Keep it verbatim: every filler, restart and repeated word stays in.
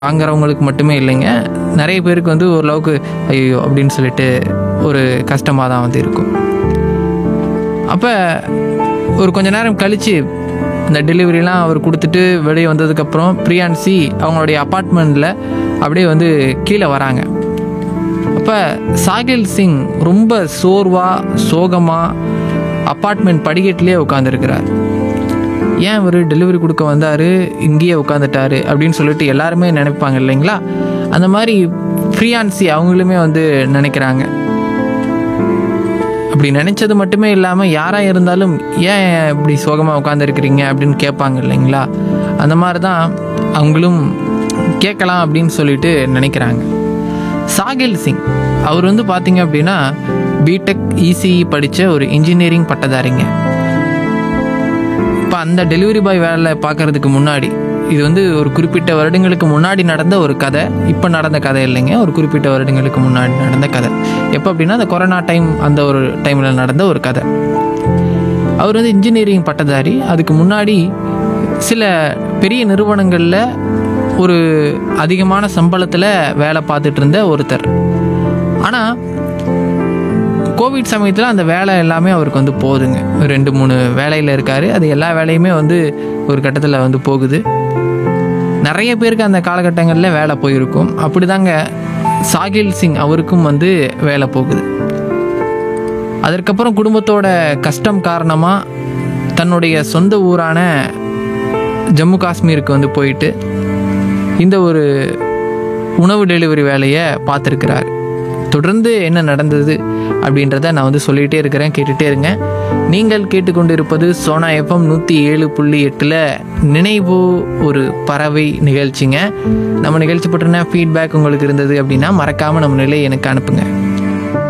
வாங்குறவங்களுக்கு மட்டுமே இல்லைங்க, நிறைய பேருக்கு வந்து ஓரளவுக்கு ஐயோ அப்படின்னு சொல்லிட்டு ஒரு கஷ்டமாக தான் வந்து இருக்கும். அப்போ ஒரு கொஞ்ச நேரம் கழித்து இந்த டெலிவரிலாம் அவர் கொடுத்துட்டு வெளியே வந்ததுக்கப்புறம் பிரியான்சி அவங்களுடைய அப்பார்ட்மெண்ட்டில் அப்படியே வந்து கீழே வராங்க. அப்போ சாகில் சிங் ரொம்ப சோர்வாக சோகமாக அப்பார்ட்மெண்ட் படிக்கட்டிலே உட்காந்துருக்கிறார். ஏன் இவர் டெலிவரி கொடுக்க வந்தார் இங்கேயே உட்காந்துட்டாரு அப்படின்னு சொல்லிட்டு எல்லாருமே நினைப்பாங்க இல்லைங்களா? அந்த மாதிரி ஃப்ரீயான்சி அவங்களுமே வந்து நினைக்கிறாங்க. அப்படி நினச்சது மட்டுமே இல்லாமல் யாராக இருந்தாலும் ஏன் இப்படி சோகமாக உட்காந்துருக்கிறீங்க அப்படின்னு கேட்பாங்க இல்லைங்களா? அந்த மாதிரி தான் அவங்களும் கேட்கலாம் அப்படின்னு சொல்லிட்டு நினைக்கிறாங்க. சாகில் சிங் அவர் வந்து பார்த்திங்க அப்படின்னா பிடெக் இசிஇ படித்த ஒரு இன்ஜினியரிங் பட்டதாரிங்க. இப்போ அந்த டெலிவரி பாய் வேலை பார்க்குறதுக்கு முன்னாடி, இது வந்து ஒரு குறிப்பிட்ட வருடங்களுக்கு முன்னாடி நடந்த ஒரு கதை, இப்போ நடந்த கதை இல்லைங்க, ஒரு குறிப்பிட்ட வருடங்களுக்கு முன்னாடி நடந்த கதை. எப்போ அப்படின்னா அந்த கொரோனா டைம், அந்த ஒரு டைமில் நடந்த ஒரு கதை. அவர் வந்து இன்ஜினியரிங் பட்டதாரி. அதுக்கு முன்னாடி சில பெரிய நிறுவனங்களில் ஒரு அதிகமான சம்பளத்தில் வேலை பார்த்துட்டு இருந்த ஒருத்தர். ஆனால் கோவிட் சமயத்தில் அந்த வேலை எல்லாமே அவருக்கு வந்து போகுதுங்க. ரெண்டு மூணு வேலையில் இருக்கார். அது எல்லா வேலையுமே வந்து ஒரு கட்டத்தில் வந்து போகுது. நிறைய பேருக்கு அந்த காலகட்டங்களில் வேலை போயிருக்கும். அப்படி தாங்க சாகில் சிங் அவருக்கும் வந்து வேலை போகுது. அதற்கப்புறம் குடும்பத்தோட கஷ்டம் காரணமாக தன்னுடைய சொந்த ஊரான ஜம்மு காஷ்மீருக்கு வந்து போயிட்டு இந்த ஒரு உணவு டெலிவரி வேலையை பார்த்துருக்கிறார். தொடர்ந்து என்ன நடந்தது அப்படின்றத நான் வந்து சொல்லிகிட்டே இருக்கிறேன், கேட்டுகிட்டே இருங்க. நீங்கள் கேட்டுக்கொண்டு இருப்பது சோனா எஃப்எம் நூற்றி ஏழு புள்ளி எட்டில் நினைவு ஒரு பறவை நிகழ்ச்சிங்க. நம்ம நிகழ்ச்சி பற்றின ஃபீட்பேக் உங்களுக்கு இருந்தது அப்படின்னா மறக்காமல் நம்ம நிலையை எனக்கு அனுப்புங்க.